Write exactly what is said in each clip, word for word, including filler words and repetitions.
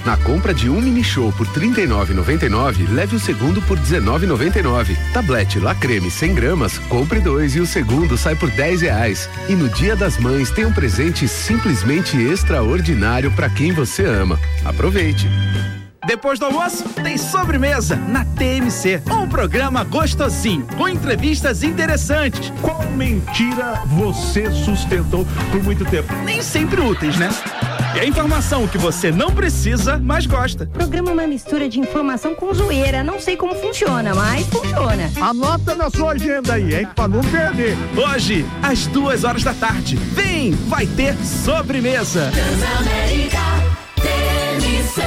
Na compra de um mini show por trinta e nove reais e noventa e nove centavos, leve o segundo por dezenove reais e noventa e nove centavos. Tablete La Creme cem gramas, compre dois e o segundo sai por dez reais. E no Dia das Mães tem um presente simplesmente extraordinário para quem você ama. Aproveite! Depois do almoço, tem sobremesa na T M C. Um programa gostosinho, com entrevistas interessantes. Qual mentira você sustentou por muito tempo? Nem sempre úteis, né? E a informação que você não precisa, mas gosta. Programa é uma mistura de informação com zoeira. Não sei como funciona, mas funciona. Anota na sua agenda aí, hein? Pra não perder. Hoje, às duas horas da tarde. Vem, vai ter sobremesa. Transamérica T M C.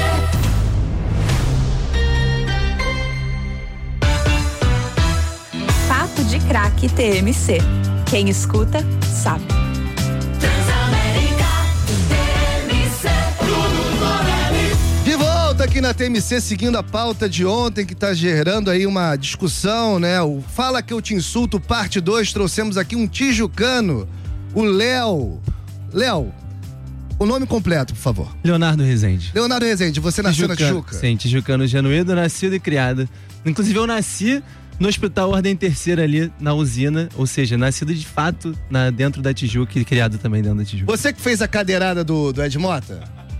Papo de Craque T M C. Quem escuta, sabe. Transamérica T M C. Bruno Morelli. De volta aqui na T M C, seguindo a pauta de ontem, que tá gerando aí uma discussão, né? O Fala Que Eu Te Insulto, parte dois, trouxemos aqui um tijucano, o Léo. Léo, o nome completo, por favor. Leonardo Rezende. Leonardo Rezende, você nasceu na Tijuca? Sim, tijucano genuíno, nascido e criado. Inclusive eu nasci no Hospital Ordem Terceira ali na usina, ou seja, nascido de fato na, dentro da Tijuca e criado também dentro da Tijuca. Você que fez a cadeirada do, do Ed Mota?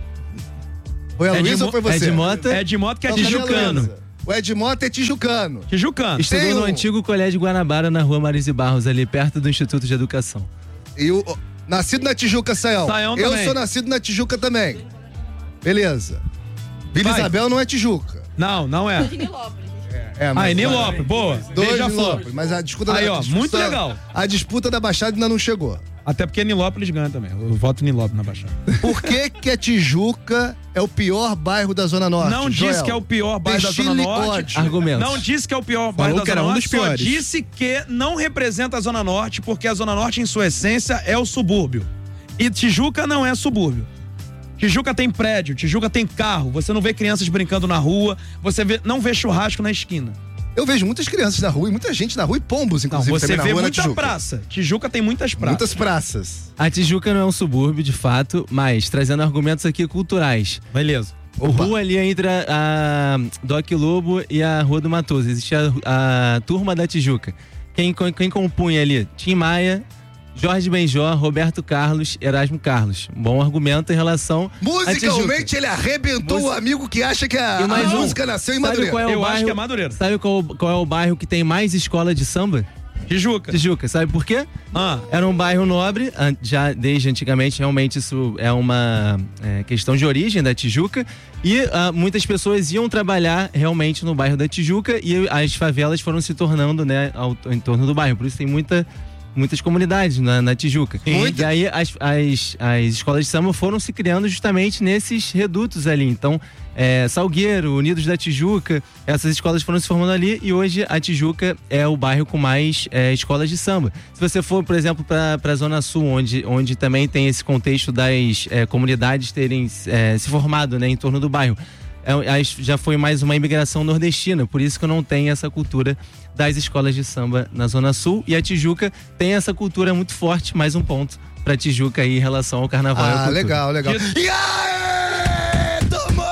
Foi a Luísa ou foi você? Ed Mota, Ed Mota que é Não, tijucano. O Ed Mota é tijucano. Tijucano. Estudou Tem no um- antigo Colégio Guanabara, na rua Marise Barros, ali perto do Instituto de Educação. E o nascido na Tijuca, Saião. Saião Eu também. sou nascido na Tijuca também. Beleza. Vila Vai. Isabel não é Tijuca. não, não é. É, Ah, mas- Nilópolis, boa. Dois Beija-flor. Nilópolis, mas a disputa Aí, da ó, disputa- muito legal. A disputa da Baixada ainda não chegou. Até porque Nilópolis ganha também. Eu voto Nilópolis na Baixada. Por que que a Tijuca é o pior bairro da Zona Norte? Não Joel? disse que é o pior bairro da Zona Destile Norte. ódio. Argumentos. Não disse que é o pior bairro Falou da que era Zona um Norte, dos só piores. disse que não representa a Zona Norte, porque a Zona Norte, em sua essência, é o subúrbio. E Tijuca não é subúrbio. Tijuca tem prédio, Tijuca tem carro, você não vê crianças brincando na rua, você vê, não vê churrasco na esquina. Eu vejo muitas crianças na rua e muita gente na rua e pombos, Não, inclusive, você também na vê rua na muita Tijuca. praça. Tijuca tem muitas praças. Muitas praças. A Tijuca não é um subúrbio, de fato, mas trazendo argumentos aqui culturais. Beleza. O rua ali entre a, a Doc Lobo e a Rua do Matoso. Existia a, a turma da Tijuca. Quem, quem compunha ali? Tim Maia, Jorge Benjó, Roberto Carlos, Erasmo Carlos. Um bom argumento em relação à Musicalmente, Tijuca. ele arrebentou Música- o amigo que acha que a, E mais a um. música nasceu em Sabe Madureira. qual é o Eu bairro, acho que é Madureira. Sabe qual, qual é o bairro que tem mais escola de samba? Tijuca. Tijuca. Sabe por quê? Ah, Era um bairro nobre, an- já desde antigamente, realmente isso é uma é, questão de origem da Tijuca, e ah, muitas pessoas iam trabalhar realmente no bairro da Tijuca e as favelas foram se tornando, né, ao, em torno do bairro, por isso tem muita, muitas comunidades na, na Tijuca. Muita. E aí as, as, as escolas de samba foram se criando justamente nesses redutos ali, então é, Salgueiro, Unidos da Tijuca, essas escolas foram se formando ali e hoje a Tijuca é o bairro com mais é, escolas de samba. Se você for, por exemplo, para a Zona Sul, onde, onde também tem esse contexto das é, comunidades terem é, se formado, né, em torno do bairro, é, as- já foi mais uma imigração nordestina, por isso que não tem essa cultura das escolas de samba na Zona Sul, e a Tijuca tem essa cultura muito forte, mais um ponto para Tijuca aí em relação ao carnaval. e à Ah, cultura. legal, legal. E aí, tomou!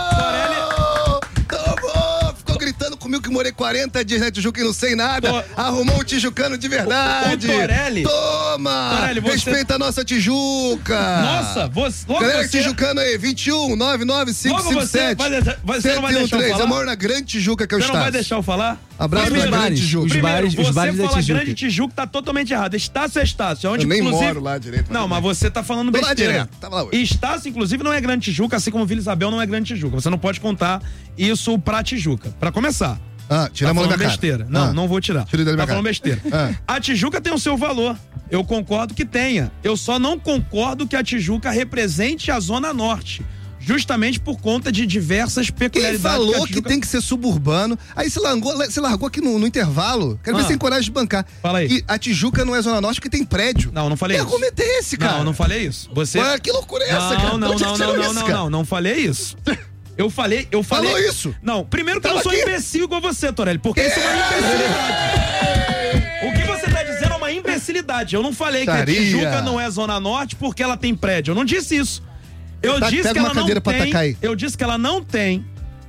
Tomou! Ficou gritando comigo que morei quarenta dias na Tijuca e não sei nada. To- Arrumou um tijucano de verdade. O- o Torelli- Toma! Torelli, você- Respeita a nossa Tijuca. Nossa, você, logo Galera você... tijucano aí, vinte e um, nove nove cinco Logo cinco você sete. vai deixar- vai- você não vai deixar eu falar? Eu moro na Grande Tijuca, que é o Você não vai estado. deixar eu falar? Abraço Primeiro, pra Grande bares, Tijuca. os Primeiro, bares- os você bares da fala Tijuca. Grande Tijuca tá totalmente errado. Estácio é Estácio. Onde, Eu nem inclusive... moro lá direito. Não, mas você tá falando Tô lá besteira. direto, tava lá hoje. Estácio, inclusive, não é Grande Tijuca, assim como Vila Isabel não é Grande Tijuca. Você não pode contar isso pra Tijuca. Pra começar. Ah, tira Tá a mão da falando minha cara. besteira. Não, Ah. não vou tirar. Tira da minha Tá falando cara. besteira. Ah. A Tijuca tem o seu valor. Eu concordo que tenha. Eu só não concordo que a Tijuca represente a Zona Norte. Justamente por conta de diversas Quem peculiaridades. falou a que Tijuca... tem que ser suburbano? Aí se largou, se largou aqui no, no intervalo. Quero ver Ah. se tem coragem de bancar. Fala aí. E a Tijuca não é Zona Norte porque tem prédio. Não, não falei Que isso. argumento é esse, cara? Não, não falei isso. Você... Ué, que loucura é essa, não, cara? Não, De onde não, que não, tirou não, isso, não, cara? não, não falei isso. Eu falei, eu falei. Falou isso? Não, primeiro que eu Tava não sou aqui. imbecil igual você, Torelli, porque isso é uma imbecilidade. O que você tá dizendo é uma imbecilidade. Eu não falei que Taria. a Tijuca não é Zona Norte porque ela tem prédio. Eu não disse isso. Eu Tá, disse pega que uma ela não cadeira pra tem. tacar aí. Eu disse que ela não tem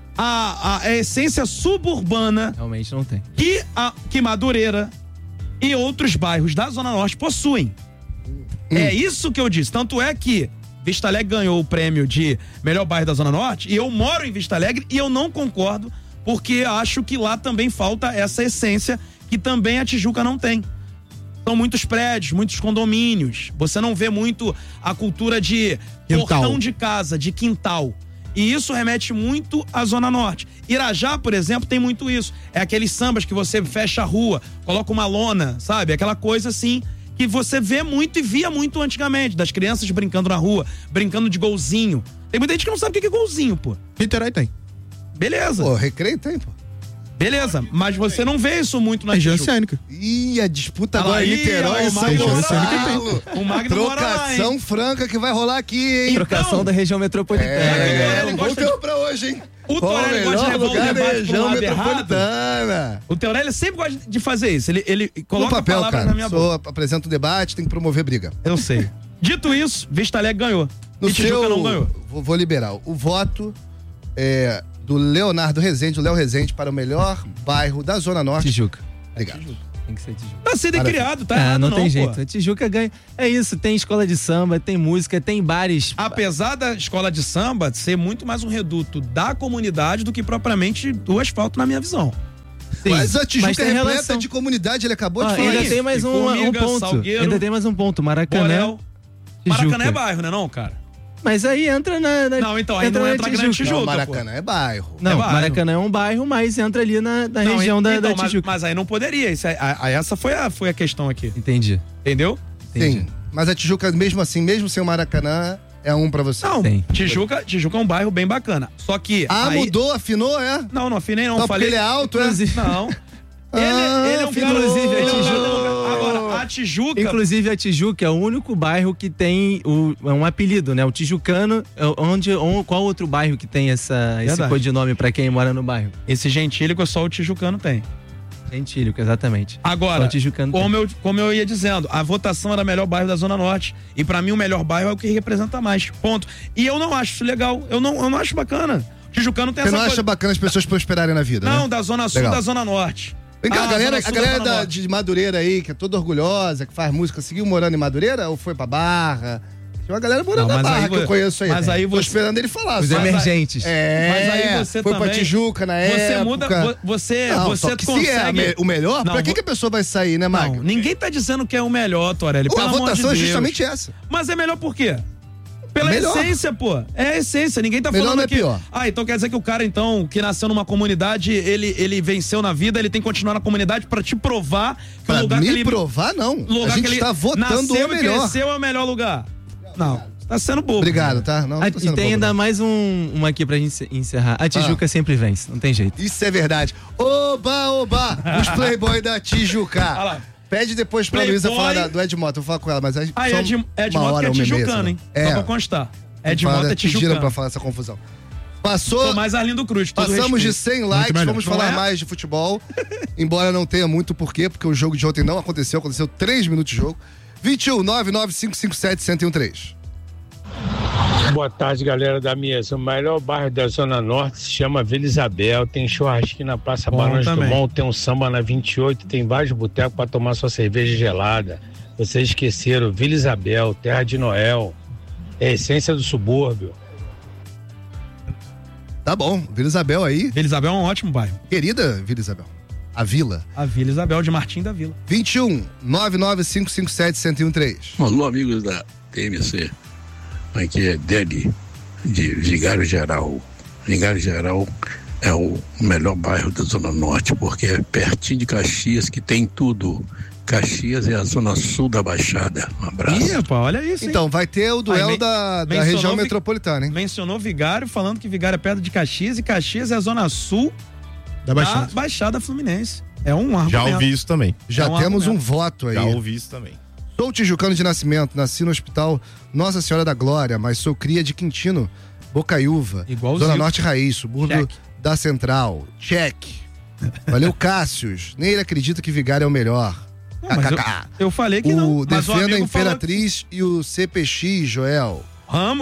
a, a, a essência suburbana Realmente não tem. que, a, que Madureira e outros bairros da Zona Norte possuem. Hum. É isso que eu disse. Tanto é que Vista Alegre ganhou o prêmio de melhor bairro da Zona Norte e eu moro em Vista Alegre e eu não concordo porque acho que lá também falta essa essência que também a Tijuca não tem. São muitos prédios, muitos condomínios. Você não vê muito a cultura de Quintal. portão de casa, de quintal. E isso remete muito à Zona Norte. Irajá, por exemplo, tem muito isso. É aqueles sambas que você fecha a rua, coloca uma lona, sabe? Aquela coisa assim que você vê muito e via muito antigamente. Das crianças brincando na rua, brincando de golzinho. Tem muita gente que não sabe o que é golzinho, pô. Niterói tem. Beleza. Pô, recreio tem, pô. Beleza, mas você não vê isso muito na Região Tijuca. oceânica. Ih, a disputa Olha agora aí, em Niterói ó, e o São Magno mora Gonçalo. O Magno mora lá, Trocação hein? franca que vai rolar aqui, hein? Trocação Então- da região metropolitana. É, ele um gosta bom tempo pra hoje, hein? O Qual Torelli o gosta de melhor levar o lugar da debate pro região lado metropolitana. O Teorelli sempre gosta de fazer isso. Ele, ele No coloca papel, palavras cara. na minha boca. Sou, apresento o debate, tem que promover briga. Eu sei. Dito isso, Vista Alegre ganhou. No e Tijuca seu, não ganhou. Vou, vou liberar. O voto é do Leonardo Rezende, o Léo Rezende, para o melhor bairro da Zona Norte. Tijuca. Obrigado. Tem que ser Tijuca. Tá sendo Maravilha. criado, tá Ah, errado não não, tem pô. jeito. A Tijuca ganha. É isso, tem escola de samba, tem música, tem bares. Apesar da escola de samba ser muito mais um reduto da comunidade do que propriamente do asfalto, na minha visão. Sim, Mas a Tijuca tem é repleta relação. de comunidade, ele acabou Ó, de falar ainda isso. tem mais um, Formiga, um ponto. Salgueiro, ainda tem mais um ponto. Maracanã. Borel. Tijuca. Maracanã é bairro, né não, cara? Mas aí entra na. na Não, então, aí não na entra a Grande Tijuca. Não, pô. Maracanã é bairro. Não, É bairro. Maracanã é um bairro, mas entra ali na, na Não, região da, então, da mas, Tijuca. mas aí não poderia. Isso, é- a- a- essa foi a, foi a questão aqui. Entendi. Entendeu? Entendi. Sim. Mas a Tijuca, mesmo assim, mesmo sem o Maracanã, é um pra você. Não, Tem. Tijuca, Tijuca é um bairro bem bacana. Só que. Ah, aí- mudou, afinou, é? Não, não afinei, não. Só falei. porque ele é alto, é? Inclusive- Não. Ele, Ah, ele é um afinou. cara. Inclusive, a ele é um Tijuca- cara- Agora, a Tijuca. Inclusive, a Tijuca é o único bairro que tem o, é um apelido, né? O Tijucano. é Onde, on- qual outro bairro que tem essa, esse Verdade. codinome pra quem mora no bairro? Esse gentílico só o Tijucano tem. Gentílico, exatamente. Só Agora, o Tijucano tem. como eu, como eu ia dizendo, a votação era o melhor bairro da Zona Norte. E pra mim, o melhor bairro é o que representa mais. Ponto. E eu não acho isso legal. Eu não, eu não acho bacana. O Tijucano tem Você essa não acha coisa. bacana as pessoas prosperarem na vida, Não, né? da Zona Sul Legal. da Zona Norte. Vem cá, Ah, a galera, Zona a Sul galera Zona da- Norte. de Madureira aí, que é toda orgulhosa, que faz música, seguiu morando em Madureira ou foi pra Barra? Tem uma galera morando Não, na mas Barra aí que eu vo- conheço aí. mas aí Tô você- esperando ele falar. Os só. emergentes. É, Mas aí você foi também- pra Tijuca na época. Você muda. vo- Você, Não, você só que consegue. se é a me- o melhor, Não, pra que, vo- que a pessoa vai sair, né, Não, Magno? ninguém tá dizendo que é o melhor, Torelli. Pô, Pelo a amor de votação é Deus. justamente essa. Mas é melhor por quê? Pela Melhor. essência, pô. É a essência. Ninguém tá Melhor falando não é aqui. pior. Ah, então quer dizer que o cara, então, que nasceu numa comunidade, ele, ele venceu na vida, ele tem que continuar na comunidade pra te provar que Pra o lugar me que ele. provar, não. o lugar A gente que ele está votando nasceu o e melhor. cresceu é o melhor lugar. Não, tá sendo bobo. Obrigado, tá? Não, Ah, não tô e sendo tem bobo, ainda não. mais um, uma aqui pra gente encerrar. A Tijuca sempre vence, não tem jeito. Isso é verdade. Oba, oba! Os Playboy da Tijuca. Olha lá. Pede depois pra Playboy- Luísa falar da- do Edmoto. Eu vou falar com ela, mas é Ah, só Ed, uma Edmoto hora, que é uma e meia, tijucano, hein? É. Só pra constar. Fala- Edmoto é pediram tijucano. pra falar essa confusão. Passou. Sou mais Arlindo Cruz, todo Passamos de respeito. cem likes, melhor. vamos Não falar é? mais de futebol. Embora não tenha muito porquê, porque o jogo de ontem não aconteceu, aconteceu três minutos de jogo. vinte e um, nove nove cinco cinco sete, um zero um três. Boa tarde, galera da mesa. O melhor bairro da Zona Norte se chama Vila Isabel. Tem churrasquinho na Praça Bom Barões também. Dumont, tem um samba na vinte e oito, tem vários botecos para tomar sua cerveja gelada. Vocês esqueceram, Vila Isabel, terra de Noel, é a essência do subúrbio. Tá bom, Vila Isabel aí. Vila Isabel é um ótimo bairro. Querida Vila Isabel. A Vila. A Vila Isabel de Martim da Vila. vinte e um, nove nove cinco cinco sete, um zero um três. Alô, amigos da T M C. Aqui é Deli, de Vigário Geral. Vigário Geral é o melhor bairro da Zona Norte, porque é pertinho de Caxias, que tem tudo. Caxias é a zona sul da Baixada. Um abraço. Ih, pá, olha isso, hein? Então, vai ter o duelo Aí, men- da, da mencionou região Vi- metropolitana, hein? Mencionou Vigário, falando que Vigário é perto de Caxias e Caxias é a zona sul Da da Baixada. Baixada Fluminense. É um argumento. Já ouvi isso também. Já É um temos um argumento. voto aí. Já ouvi isso também. Sou tijucano de nascimento, nasci no hospital Nossa Senhora da Glória, mas sou cria de Quintino, Bocaiúva, Igualzinho. Zona Norte Raiz, subúrbio Check. da Central. Check. Valeu, Cássius. Nem ele acredita que Vigário é o melhor. Não, mas eu, Kkk. eu falei que não. O Mas o Defenda a amigo falou Imperatriz e o C P X, Joel. que- Ramos,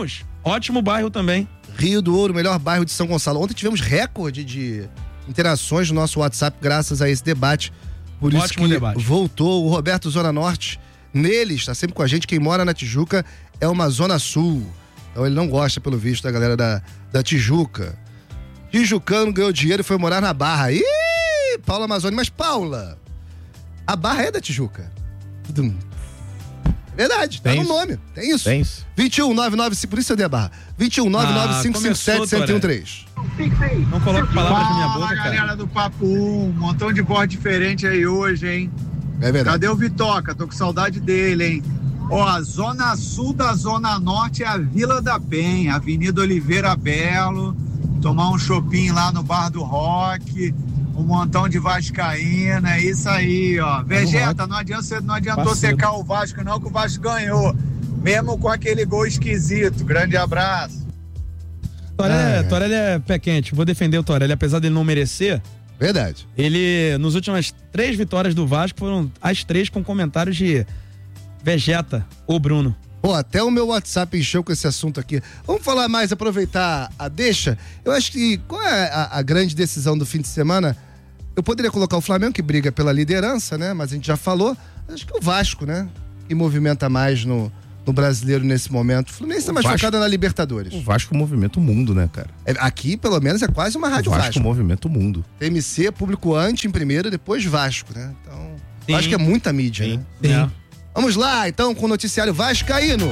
Ótimo bairro também. Rio do Ouro, melhor bairro de São Gonçalo. Ontem tivemos recorde de interações no nosso WhatsApp graças a esse debate. Por isso Ótimo que debate. voltou o Roberto Zona Norte. Nele, está sempre com a gente. Quem mora na Tijuca é uma Zona Sul. Então ele não gosta, pelo visto, da galera da, da Tijuca. Tijucano ganhou dinheiro e foi morar na Barra. Ih, Paula Amazônia. Mas, Paula, a Barra é da Tijuca. Tudum. Verdade, tá Tem no isso. nome. Tem isso. Tem isso. vinte e um, nove nove cinco, por isso eu dei a barra. vinte e um, nove nove cinco cinco sete, sete um três. Não coloque palavras na minha Fala, boca, galera cara. do Papo um, um montão de voz diferente aí hoje, hein? É verdade. Cadê o Vitoca? Tô com saudade dele, hein? Ó, a zona sul da zona norte é a Vila da Penha, Avenida Oliveira Belo, tomar um shopping lá no Bar do Rock, um montão de vascaína, é isso aí, ó. Vegeta, não adianta, você não adiantou Parceiro. secar o Vasco não, que o Vasco ganhou, mesmo com aquele gol esquisito. Grande abraço. Torelli, Ah, é. Torelli é pé quente. Vou defender o Torelli, apesar dele não merecer. Verdade. Ele, nos últimas três vitórias do Vasco, foram as três com comentários de Vegeta ou Bruno. Pô, até o meu WhatsApp encheu com esse assunto aqui. Vamos falar mais, aproveitar a deixa. Eu acho que, qual é a, a grande decisão do fim de semana? Eu poderia colocar o Flamengo, que briga pela liderança, né? Mas a gente já falou. Acho que o Vasco, né? Que movimenta mais no, no brasileiro nesse momento. O Fluminense tá O mais Vasco- focado na Libertadores. O Vasco movimenta o mundo, né, cara? É, aqui, pelo menos, é quase uma O rádio Vasco, Vasco. movimenta o mundo. T M C, público anti em primeiro, depois Vasco, né? Então, Sim. acho que é muita mídia, Sim. né? É. Vamos lá, então, com o noticiário vascaíno.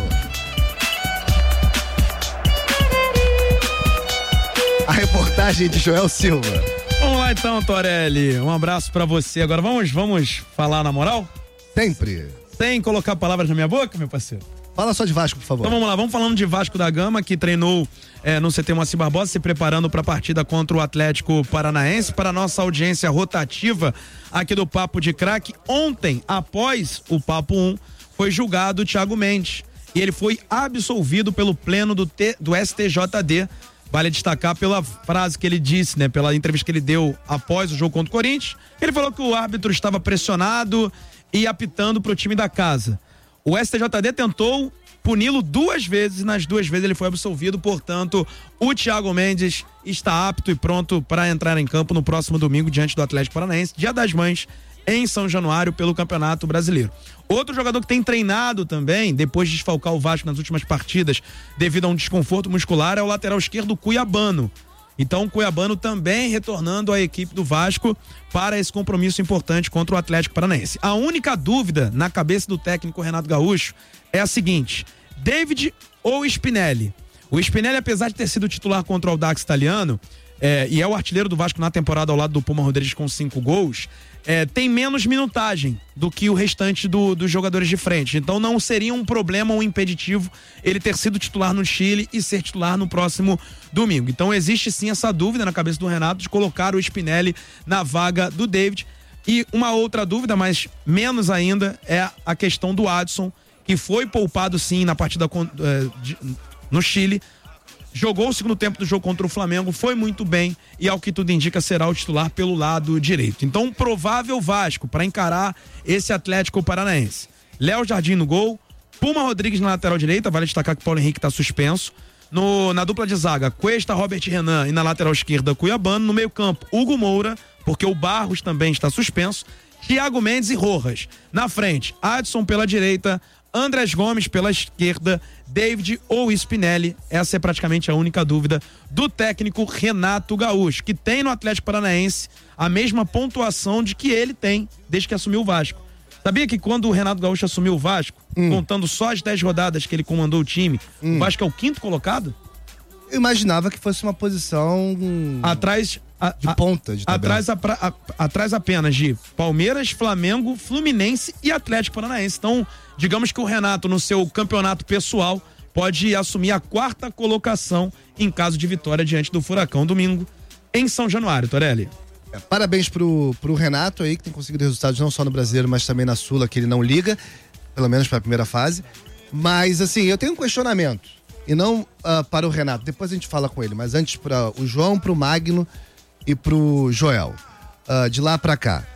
A reportagem de Joel Silva. Vamos lá então, Torelli. Um abraço pra você. Agora vamos, vamos falar na moral? Sempre. Sem colocar palavras na minha boca, meu parceiro? Fala só de Vasco, por favor. Então vamos lá, vamos falando de Vasco da Gama, que treinou é, no C T Moacir Barbosa, se preparando para a partida contra o Atlético Paranaense. Para a nossa audiência rotativa aqui do Papo de Craque, ontem, após o Papo um, foi julgado o Thiago Mendes. E ele foi absolvido pelo pleno do, T, do S T J D. Vale destacar pela frase que ele disse, né? Pela entrevista que ele deu após o jogo contra o Corinthians. Ele falou que o árbitro estava pressionado e apitando para o time da casa. O S T J D tentou puni-lo duas vezes e nas duas vezes ele foi absolvido, portanto, o Thiago Mendes está apto e pronto para entrar em campo no próximo domingo diante do Atlético Paranaense, Dia das Mães, em São Januário, pelo Campeonato Brasileiro. Outro jogador que tem treinado também, depois de desfalcar o Vasco nas últimas partidas, devido a um desconforto muscular, é o lateral esquerdo Cuiabano. Então, o Cuiabano também retornando à equipe do Vasco para esse compromisso importante contra o Atlético Paranaense. A única dúvida na cabeça do técnico Renato Gaúcho é a seguinte: David ou Spinelli? O Spinelli, apesar de ter sido titular contra o Audax Italiano, é, e é o artilheiro do Vasco na temporada ao lado do Puma Rodrigues com cinco gols, é, tem menos minutagem do que o restante do, dos jogadores de frente. Então não seria um problema ou um impeditivo ele ter sido titular no Chile e ser titular no próximo domingo. Então existe sim essa dúvida na cabeça do Renato de colocar o Spinelli na vaga do David. E uma outra dúvida, mas menos ainda, é a questão do Adson, que foi poupado sim na partida con- eh, de- no Chile. Jogou o segundo tempo do jogo contra o Flamengo, foi muito bem e, ao que tudo indica, será o titular pelo lado direito. Então, um provável Vasco para encarar esse Atlético Paranaense. Léo Jardim no gol, Puma Rodrigues na lateral direita, vale destacar que o Paulo Henrique está suspenso. No, na dupla de zaga, Cuesta, Robert Renan, e na lateral esquerda, Cuiabano. No meio campo, Hugo Moura, porque o Barros também está suspenso. Thiago Mendes e Rojas. Na frente, Adson pela direita, Andrés Gomes pela esquerda, David ou Spinelli. Essa é praticamente a única dúvida do técnico Renato Gaúcho, que tem no Atlético Paranaense a mesma pontuação de que ele tem desde que assumiu o Vasco. Sabia que quando o Renato Gaúcho assumiu o Vasco, hum. contando só as dez rodadas que ele comandou o time, hum. o Vasco é o quinto colocado? Eu imaginava que fosse uma posição atrás a, de ponta de atrás, a, a, atrás apenas de Palmeiras, Flamengo, Fluminense e Atlético Paranaense. Então, digamos que o Renato, no seu campeonato pessoal, pode assumir a quarta colocação em caso de vitória diante do Furacão domingo em São Januário, Torelli. É, parabéns pro, pro Renato aí, que tem conseguido resultados não só no Brasileiro, mas também na Sula, que ele não liga, pelo menos para a primeira fase. Mas, assim, eu tenho um questionamento. E não uh, para o Renato, depois a gente fala com ele, mas antes para o João, pro Magno e pro Joel. Uh, de lá para cá.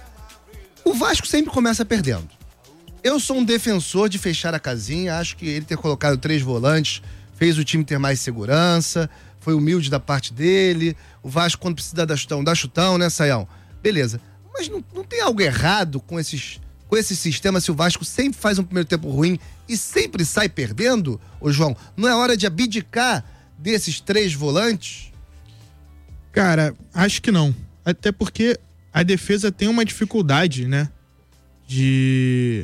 O Vasco sempre começa perdendo. Eu sou um defensor de fechar a casinha, acho que ele ter colocado três volantes fez o time ter mais segurança, foi humilde da parte dele. O Vasco, quando precisa dar chutão, dá chutão, né, Sayão? Beleza. Mas não, não tem algo errado com esses, com esse sistema se o Vasco sempre faz um primeiro tempo ruim e sempre sai perdendo, ô João? Não é hora de abdicar desses três volantes? Cara, acho que não. Até porque a defesa tem uma dificuldade, né? De...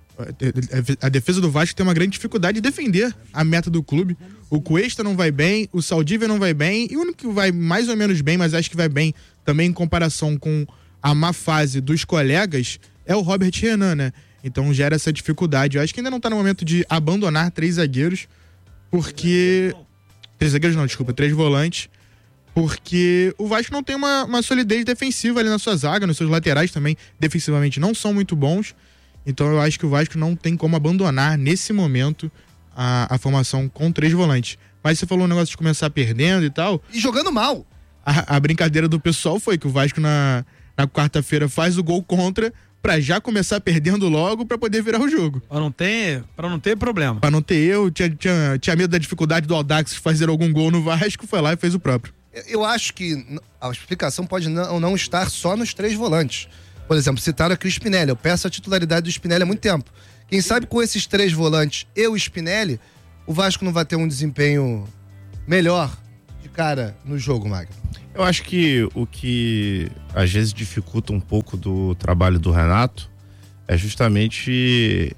A defesa do Vasco tem uma grande dificuldade de defender a meta do clube. O Cuesta não vai bem, o Saldívia não vai bem, e o único que vai mais ou menos bem, mas acho que vai bem também em comparação com a má fase dos colegas, é o Robert Renan, né? Então gera essa dificuldade. Eu acho que ainda não tá no momento de abandonar três zagueiros, porque... Três zagueiros não, desculpa, três volantes. Porque o Vasco não tem uma, uma solidez defensiva ali na sua zaga, nos seus laterais também, defensivamente não são muito bons. Então eu acho que o Vasco não tem como abandonar, nesse momento, a, a formação com três volantes. Mas você falou um negócio de começar perdendo e tal. E jogando mal. A, a brincadeira do pessoal foi que o Vasco na, na quarta-feira faz o gol contra pra já começar perdendo logo pra poder virar o jogo. Pra não ter, pra não ter problema. Pra não ter eu, tinha, tinha, tinha medo da dificuldade do Audax fazer algum gol no Vasco, foi lá e fez o próprio. Eu acho que a explicação pode não, não estar só nos três volantes. Por exemplo, citaram aqui o Spinelli. Eu peço a titularidade do Spinelli há muito tempo. Quem sabe com esses três volantes e o Spinelli, o Vasco não vai ter um desempenho melhor de cara no jogo, Magno. Eu acho que o que às vezes dificulta um pouco do trabalho do Renato é justamente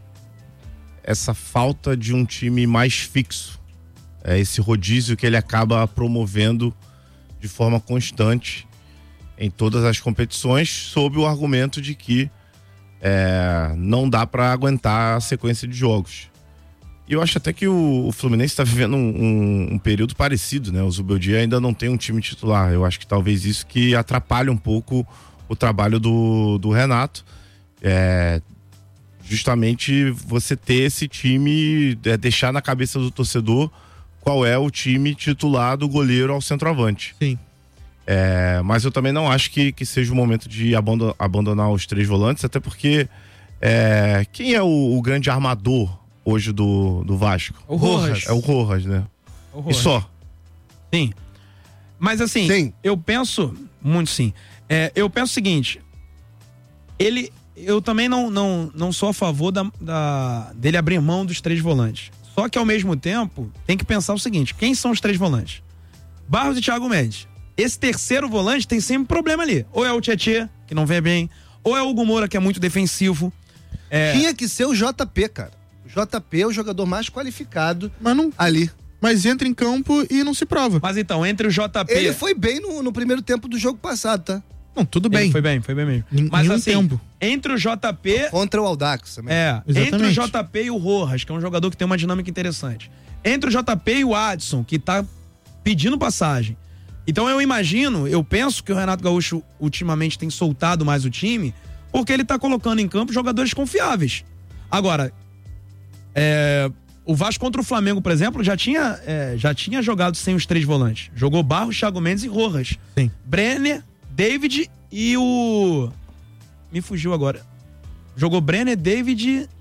essa falta de um time mais fixo. É esse rodízio que ele acaba promovendo de forma constante em todas as competições, sob o argumento de que é, não dá para aguentar a sequência de jogos. E eu acho até que o, o Fluminense está vivendo um, um, um período parecido, né? O Zubeldia ainda não tem um time titular. Eu acho que talvez isso que atrapalhe um pouco o trabalho do, do Renato. É, justamente você ter esse time, é, deixar na cabeça do torcedor qual é o time titular do goleiro ao centroavante. Sim. É, mas eu também não acho que, que seja o momento de abandonar, abandonar os três volantes, até porque é, quem é o, o grande armador hoje do, do Vasco? O Rojas. É o Rojas, né? O Rojas. E só. Sim. Mas assim, sim. eu penso, muito sim, é, eu penso o seguinte, ele, eu também não, não, não sou a favor da, da, dele abrir mão dos três volantes. Só que ao mesmo tempo, tem que pensar o seguinte, quem são os três volantes? Barros e Thiago Mendes. Esse terceiro volante tem sempre problema ali. Ou é o Tietê, que não vê bem, ou é o Hugo Moura, que é muito defensivo. É... Tinha que ser o J P, cara. O J P é o jogador mais qualificado mas não, ali. Mas entra em campo e não se prova. Mas então, entre o J P... Ele foi bem no, no primeiro tempo do jogo passado, tá? Não, tudo bem. Ele foi bem, foi bem mesmo. N- mas nenhum assim, tempo. entre o J P... Contra o Audax também. É, exatamente. Entre o J P e o Rojas, que é um jogador que tem uma dinâmica interessante. Entre o J P e o Adson, que tá pedindo passagem. Então eu imagino, eu penso que o Renato Gaúcho ultimamente tem soltado mais o time, porque ele tá colocando em campo jogadores confiáveis. Agora, é, o Vasco contra o Flamengo, por exemplo, já tinha, é, já tinha jogado sem os três volantes. Jogou Barros, Thiago Mendes e Rojas. Sim. Brenner, David e o... Me fugiu agora. Jogou Brenner, David...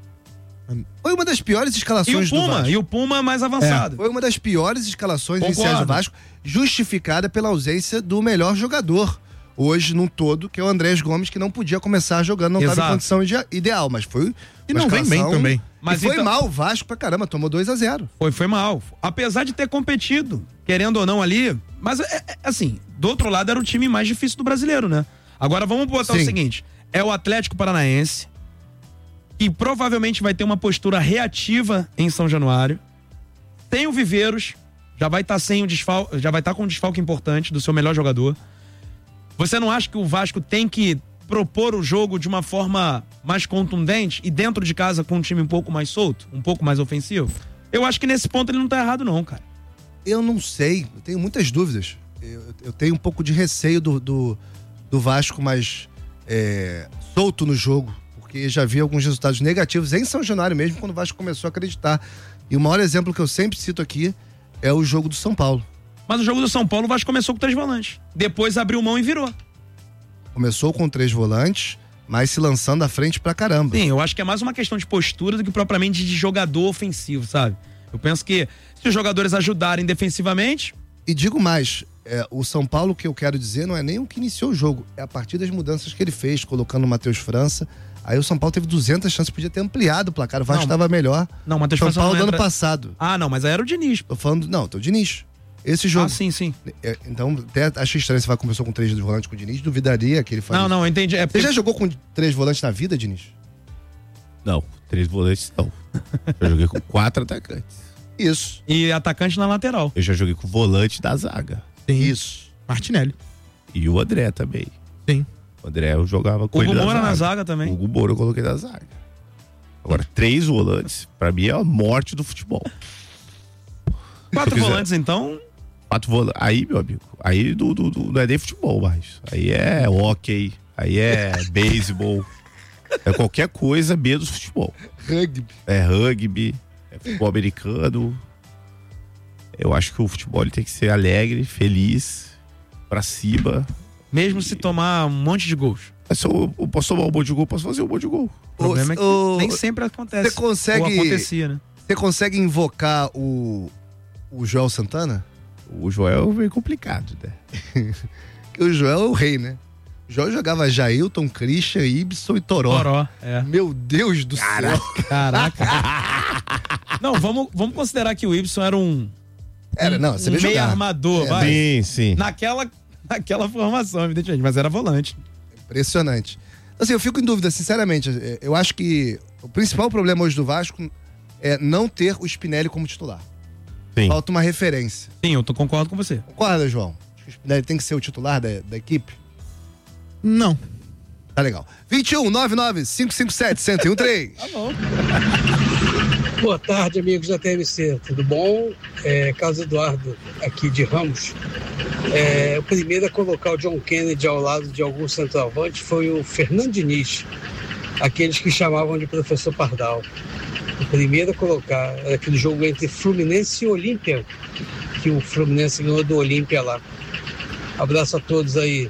Foi uma das piores escalações e o Puma, do Vasco. E o Puma mais avançado. É, foi uma das piores escalações Concordo. iniciais do Vasco, justificada pela ausência do melhor jogador. Hoje, num todo, que é o Andrés Gomes, que não podia começar jogando, não estava em condição ide- ideal, mas foi. E não vem bem também. Mas Mas foi então- mal o Vasco pra caramba, tomou dois a zero. Foi, foi mal. Apesar de ter competido, querendo ou não ali, mas é, é, assim, do outro lado era o time mais difícil do brasileiro, né? Agora vamos botar Sim. o seguinte, é o Atlético Paranaense, que provavelmente vai ter uma postura reativa em São Januário. Tem o Viveiros, já vai estar sem o desfalque, já vai estar com um desfalque importante do seu melhor jogador. Você não acha que o Vasco tem que propor o jogo de uma forma mais contundente e dentro de casa com um time um pouco mais solto, um pouco mais ofensivo? Eu acho que nesse ponto ele não tá errado não, cara. Eu não sei, eu tenho muitas dúvidas. Eu, eu tenho um pouco de receio do, do, do Vasco mais é, solto no jogo, porque já vi alguns resultados negativos em São Januário mesmo, quando o Vasco começou a acreditar. E o maior exemplo que eu sempre cito aqui é o jogo do São Paulo. Mas o jogo do São Paulo, o Vasco começou com três volantes. Depois abriu mão e virou. Começou com três volantes, mas se lançando à frente pra caramba. Sim, eu acho que é mais uma questão de postura do que propriamente de jogador ofensivo, sabe? Eu penso que se os jogadores ajudarem defensivamente... E digo mais, é, o São Paulo, que eu quero dizer, não é nem o que iniciou o jogo, é a partir das mudanças que ele fez, colocando o Matheus França. Aí o São Paulo teve duzentas chances, podia ter ampliado o placar, o Vasco estava melhor. Não, o Matheus São França Paulo não do entra... ano passado. Ah, não, mas aí era o Diniz. Tô falando, não, tô o Diniz. Esse jogo. Ah, sim, sim. É, então, até achei estranho, você vai conversar com três volantes com o Diniz, duvidaria que ele faria. Não, não, eu entendi. É porque... Você já jogou com três volantes na vida, Diniz? Não, três volantes não. Eu joguei com quatro atacantes. Isso. E atacante na lateral. Eu já joguei com volante da zaga. Sim. Isso. Martinelli. E o André também. Sim. O André eu jogava com o ele Hugo na Moura zaga. na zaga também. O Hugo Moura eu coloquei na zaga. Agora, três volantes, pra mim é a morte do futebol. Quatro volantes, então... Quatro volantes. Aí, meu amigo, aí do, do, do, não é nem futebol mais. Aí é hockey, aí é beisebol. É qualquer coisa menos futebol. Rugby. É rugby, é futebol americano. Eu acho que o futebol ele tem que ser alegre, feliz, pra cima. Mesmo se tomar um monte de gols. Se eu, eu posso tomar um monte de gol, posso fazer um monte de gol. O problema é que o- nem sempre acontece. Você consegue. Ou acontecia, né? Você consegue invocar o. O Joel Santana? O Joel é meio complicado, né? Porque o Joel é o rei, né? O Joel jogava Jailton, Christian, Ibson e Toró. Toró, é. Meu Deus do céu. Caraca. Não, vamos, vamos considerar que o Ibson era um. Era, não, você um vê meio jogar. armador, É, vai. Sim, sim. Naquela, naquela formação, evidentemente, mas era volante. Impressionante. Assim, eu fico em dúvida, sinceramente. É, Eu acho que o principal problema hoje do Vasco é não ter o Spinelli como titular. Sim. Falta uma referência. Sim, eu tô, concordo com você. Concorda, João? Acho que o Spinelli tem que ser o titular da, da equipe? Não. Tá legal. vinte e um, nove nove, cinco cinco sete, um zero um três. Tá bom. Boa tarde, amigos da T M C. Tudo bom? É, Carlos Eduardo, aqui de Ramos. É, o primeiro a colocar o John Kennedy ao lado de algum centroavante foi o Fernando Diniz, aqueles que chamavam de professor Pardal. O primeiro a colocar era aquele jogo entre Fluminense e Olímpia, que o Fluminense ganhou do Olímpia lá. Abraço a todos aí.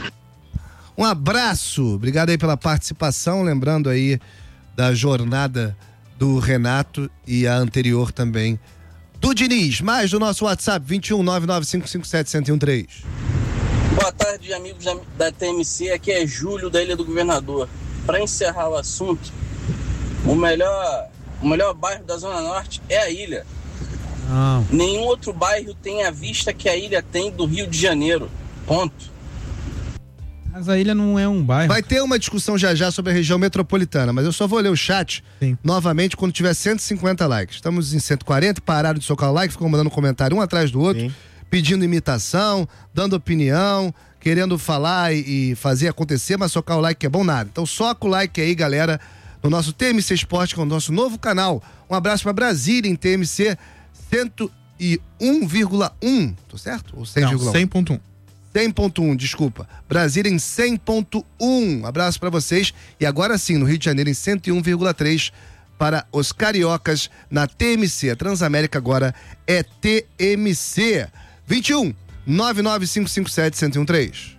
Um abraço, obrigado aí pela participação, lembrando aí da jornada do Renato e a anterior também do Diniz. Mais do nosso WhatsApp, vinte e um, nove nove cinco cinco sete, um zero um três. Boa tarde, amigos da, da T M C. Aqui é Júlio, da Ilha do Governador. Para encerrar o assunto, o melhor, o melhor bairro da Zona Norte é a Ilha. Não. Nenhum outro bairro tem a vista que a Ilha tem do Rio de Janeiro. Ponto. Mas a ilha não é um bairro. Vai ter uma discussão já já sobre a região metropolitana, mas eu só vou ler o chat Sim. novamente quando tiver cento e cinquenta likes. Estamos em cento e quarenta, pararam de socar o like, ficam mandando comentário um atrás do outro, Sim. pedindo imitação, dando opinião, querendo falar e, e fazer acontecer, mas socar o like que é bom nada. Então soca o like aí, galera, no nosso T M C Esporte, que é o nosso novo canal. Um abraço pra Brasília em T M C cento e um vírgula um, tô certo? Ou cem vírgula um? Não, cem ponto um. cem ponto um, desculpa. Brasília em cem ponto um. Abraço pra vocês. E agora sim, no Rio de Janeiro em cento e um vírgula três para os cariocas na T M C. A Transamérica agora é T M C. vinte e um, nove nove cinco cinco sete, um zero um três.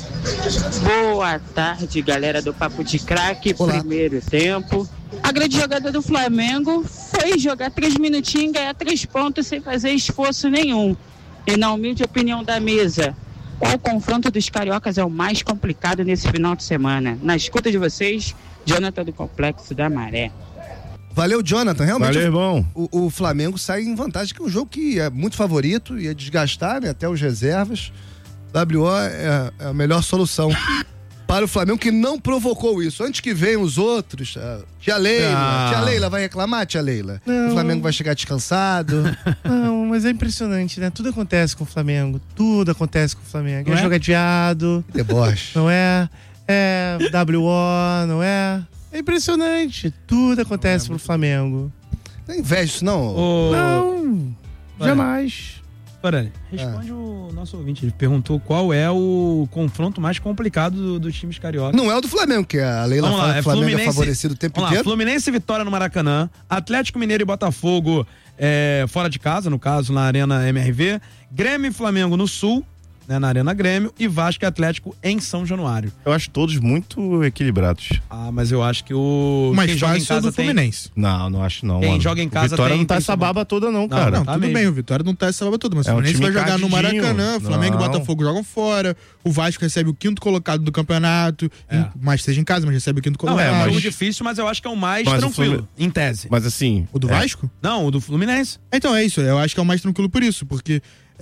Boa tarde, galera do Papo de Craque. Olá. Primeiro tempo. A grande jogada do Flamengo foi jogar três minutinhos e ganhar três pontos sem fazer esforço nenhum. E na humilde opinião da mesa, qual confronto dos cariocas é o mais complicado nesse final de semana? Na escuta de vocês, Jonathan do Complexo da Maré. Valeu, Jonathan. Realmente, Valeu, irmão. O, o Flamengo sai em vantagem, que é um jogo que é muito favorito, ia desgastar, né, até os reservas. W O é, é a melhor solução para o Flamengo, que não provocou isso. Antes que venham os outros, a tia Leila, Ah. tia Leila vai reclamar, tia Leila? Não. O Flamengo vai chegar descansado. Não, mas é impressionante, né? Tudo acontece com o Flamengo. Tudo acontece com o Flamengo. Não É é? jogo adiado. Deboche. Não é? É W O, não é? É impressionante. Tudo acontece pro Flamengo. Não inveja isso, não? Ô, Não, Olha. jamais. Peraí, responde o nosso ouvinte. Ele perguntou qual é o confronto mais complicado do- dos times cariocas. Não é o do Flamengo, que a Leila Vamos fala lá, que é o Flamengo é Fluminense, favorecido o tempo vamos lá, inteiro. Fluminense e Vitória no Maracanã, Atlético Mineiro e Botafogo é, fora de casa, no caso, na Arena M R V, Grêmio e Flamengo no Sul, né, na Arena Grêmio, e Vasco e Atlético em São Januário. Eu acho todos muito equilibrados. Ah, mas eu acho que o Mais quem joga em fácil casa do Fluminense. Não, não acho não. Quem mano. joga em casa o Vitória tem- não tá tem essa sub- baba toda não, Não, cara. Não, tá tudo mesmo. bem, o Vitória não tá essa baba toda, mas o É um Fluminense vai time jogar no encardidinho. Maracanã, Flamengo e Não. Botafogo jogam fora, o Vasco recebe o quinto colocado do campeonato, em- mas seja em casa, mas recebe o quinto Não, colocado. é um jogo difícil, mas eu acho que é o mais Mas o tranquilo, Flumin- em tese. Mas assim... O do é, Vasco? Não, o do Fluminense. Então é isso, eu acho que é o mais tranquilo por isso, porque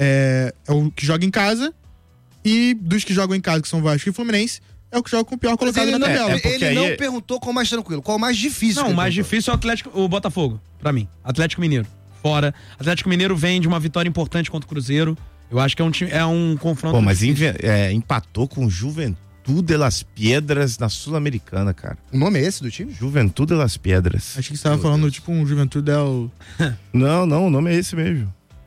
é, é o que joga em casa e dos que jogam em casa, que são Vasco e Fluminense, é o que joga com o pior Mas colocado ele na não, tabela. ele não perguntou qual o mais tranquilo, qual o mais difícil. Não, que o ele mais perguntou. difícil é o Atlético, o Botafogo, pra mim. Atlético Mineiro, fora. Atlético Mineiro vem de uma vitória importante contra o Cruzeiro. Eu acho que é um, time- é um confronto. Pô, mas difícil. inve- é, empatou com Juventude Las Piedras na Sul-Americana, cara. O nome é esse do time? Juventude Las Piedras. Acho que você tava falando tipo um Juventude Del... Não, não, o nome é esse mesmo.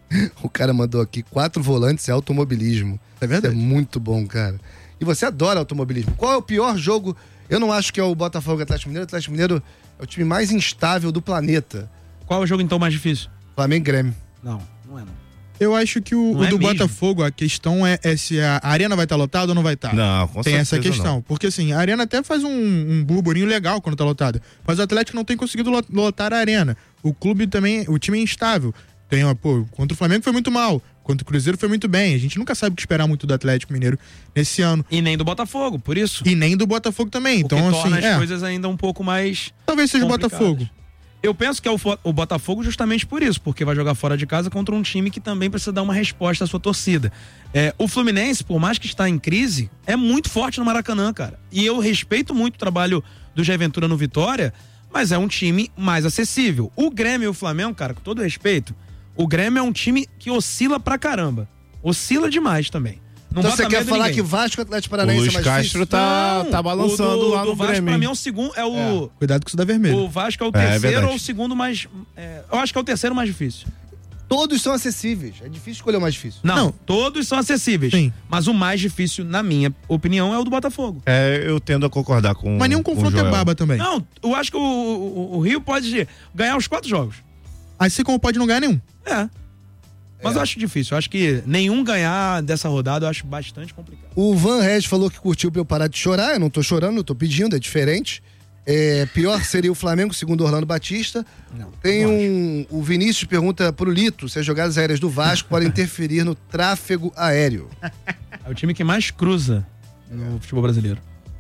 O cara mandou aqui quatro volantes e automobilismo. É verdade. Isso é muito bom, cara. E você adora automobilismo. Qual é o pior jogo? Eu não acho que é o Botafogo e Atlético Mineiro. O Atlético Mineiro é o time mais instável do planeta. Qual é o jogo então mais difícil? Flamengo e Grêmio. Não, não é não. Eu acho que o, Não o é do mesmo. Botafogo, a questão é, é se a arena vai estar lotada ou não vai estar. Não, com Tem essa certeza questão. não. Porque assim, a arena até faz um, um burburinho legal quando tá lotada. Mas o Atlético não tem conseguido lo- lotar a arena. O clube também, o time é instável. Tem, ó, pô, contra o Flamengo foi muito mal. Contra o Cruzeiro foi muito bem. A gente nunca sabe o que esperar muito do Atlético Mineiro nesse ano. E nem do Botafogo, por isso. E nem do Botafogo também. O que Então, assim, torna as é, coisas ainda um pouco mais. talvez seja o complicadas. Botafogo. Eu penso que é o, Fo- o Botafogo justamente por isso, porque vai jogar fora de casa contra um time que também precisa dar uma resposta à sua torcida. É, o Fluminense, por mais que está em crise, é muito forte no Maracanã, cara. E eu respeito muito o trabalho do Jair Ventura no Vitória, mas é um time mais acessível. O Grêmio e o Flamengo, cara, com todo respeito, o Grêmio é um time que oscila pra caramba. Oscila demais também. Não Então bota você quer medo em falar ninguém. que Vasco e Atlético O Paranaense Luiz é mais Castro difícil? tá, Não, tá balançando o do, lá do no Vasco, Grêmio. pra mim, é o segundo. É o, Cuidado com isso da vermelho. o Vasco é o É, é terceiro verdade. ou o segundo mais. é, eu acho que é o terceiro mais difícil. Todos são acessíveis. É difícil escolher o mais difícil. Não, Não. todos são acessíveis. Sim. Mas o mais difícil, na minha opinião, é o do Botafogo. É, eu tendo a concordar com Mas nenhum com o confronto é Joel. baba também. Não, eu acho que o, o- o Rio pode ganhar os quatro jogos. Assim como pode não ganhar nenhum. É. Mas eu acho difícil. Eu acho que nenhum ganhar dessa rodada eu acho bastante complicado. O Van Res falou que curtiu pra eu parar de chorar. Eu não tô chorando, eu tô pedindo, é diferente. É, pior seria o Flamengo, segundo Orlando Batista. Não, Tem não um. O Vinícius pergunta pro Lito se as jogadas aéreas do Vasco podem interferir no tráfego aéreo. É o time que mais cruza no futebol brasileiro.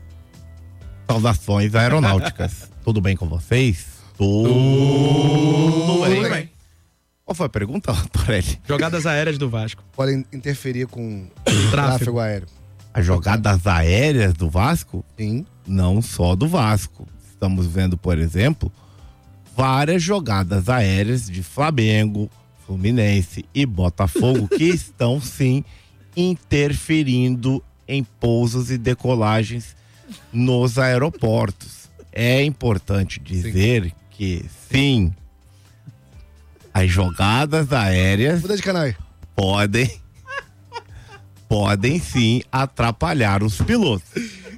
Saudações aeronáuticas. Tudo bem com vocês? Tudo bem. bem. Qual foi a pergunta, Torelli? Jogadas aéreas do Vasco. Podem interferir com Tráfego. tráfego aéreo. As jogadas aéreas do Vasco? Sim. Não só do Vasco. Estamos vendo, por exemplo, várias jogadas aéreas de Flamengo, Fluminense e Botafogo que estão sim interferindo em pousos e decolagens nos aeroportos. É importante dizer que sim, as jogadas aéreas Muda de canal aí. podem podem sim atrapalhar os pilotos.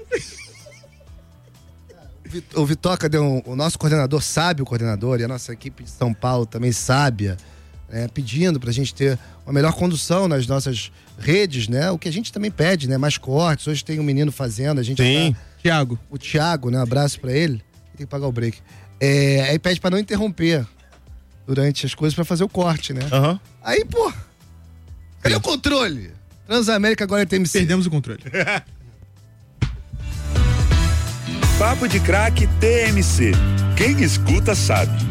O Vitoca deu um, o nosso coordenador sábio, coordenador, e a nossa equipe de São Paulo também sábia, né, pedindo pra gente ter uma melhor condução nas nossas redes, né? O que a gente também pede, né? Mais cortes. Hoje tem um menino fazendo, a gente Sim. tá- Thiago. o Thiago, né? Um abraço pra ele. Tem que pagar o break. É, aí pede pra não interromper durante as coisas pra fazer o corte, né? Aham. Aí, pô, cadê o controle? Transamérica agora é T M C. Perdemos o controle. Papo de Craque T M C. Quem escuta sabe.